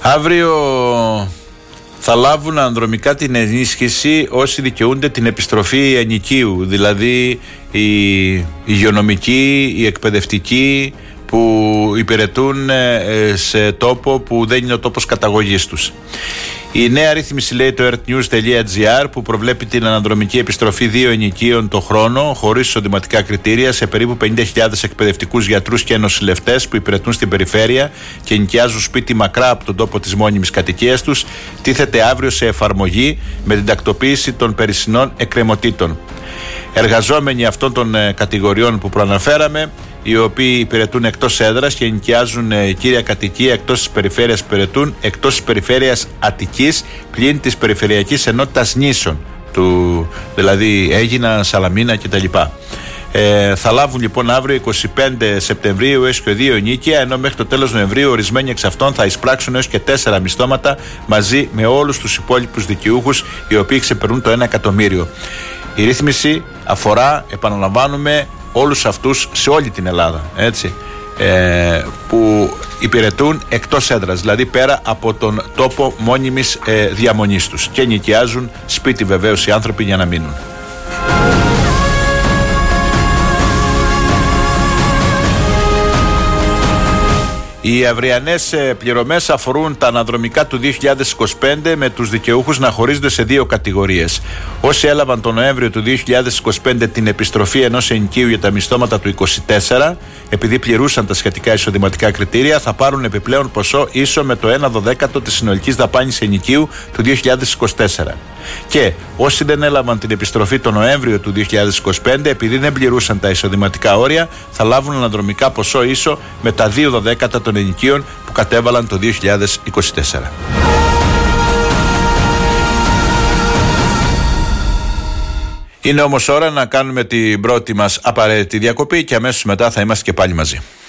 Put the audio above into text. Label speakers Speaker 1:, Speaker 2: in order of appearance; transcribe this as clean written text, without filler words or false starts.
Speaker 1: Αύριο θα λάβουν ανδρομικά την ενίσχυση όσοι δικαιούνται την επιστροφή ενοικίου, δηλαδή οι υγειονομικοί, οι εκπαιδευτικοί που υπηρετούν σε τόπο που δεν είναι ο τόπος καταγωγής τους. Η νέα ρύθμιση, λέει το earthnews.gr, που προβλέπει την αναδρομική επιστροφή 2 ενοικίων το χρόνο, χωρίς εισοδηματικά κριτήρια, σε περίπου 50.000 εκπαιδευτικούς, γιατρούς και νοσηλευτές που υπηρετούν στην περιφέρεια και ενοικιάζουν σπίτι μακρά από τον τόπο της μόνιμης κατοικίας τους, τίθεται αύριο σε εφαρμογή με την τακτοποίηση των περισσινών εκκρεμωτήτων. Εργαζόμενοι αυτών των κατηγοριών που προαναφέραμε, οι οποίοι υπηρετούν εκτός έδρας και ενοικιάζουν κύρια κατοικία εκτός της περιφέρειας, υπηρετούν εκτός της περιφέρειας Αττικής πλην της περιφερειακής ενότητας νήσων, δηλαδή Αίγινα, Σαλαμίνα κτλ. Θα λάβουν λοιπόν αύριο 25 Σεπτεμβρίου έως και 2 ενίκια, ενώ μέχρι το τέλος Νοεμβρίου ορισμένοι εξ αυτών θα εισπράξουν έως και 4 μισθώματα μαζί με όλους τους υπόλοιπους δικαιούχους, οι οποίοι ξεπερνούν το 1 εκατομμύριο. Η ρύθμιση αφορά, επαναλαμβάνουμε, όλους αυτούς σε όλη την Ελλάδα, έτσι, που υπηρετούν εκτός έδρας, δηλαδή πέρα από τον τόπο μόνιμης διαμονής τους, και νοικιάζουν σπίτι βεβαίως οι άνθρωποι για να μείνουν. Οι αυριανές πληρωμές αφορούν τα αναδρομικά του 2025, με τους δικαιούχους να χωρίζονται σε 2 κατηγορίες. Όσοι έλαβαν τον Νοέμβριο του 2025 την επιστροφή ενός ενοικίου για τα μισθώματα του 2024, επειδή πληρούσαν τα σχετικά εισοδηματικά κριτήρια, θα πάρουν επιπλέον ποσό ίσο με το 1/12 της συνολικής δαπάνης ενοικίου του 2024. Και όσοι δεν έλαβαν την επιστροφή τον Νοέμβριο του 2025, επειδή δεν πληρούσαν τα εισοδηματικά όρια, θα λάβουν αναδρομικά ποσό ίσο με τα 2/12 των ενοικίων που κατέβαλαν το 2024. Είναι όμως ώρα να κάνουμε την πρώτη μας απαραίτητη διακοπή και αμέσως μετά θα είμαστε και πάλι μαζί.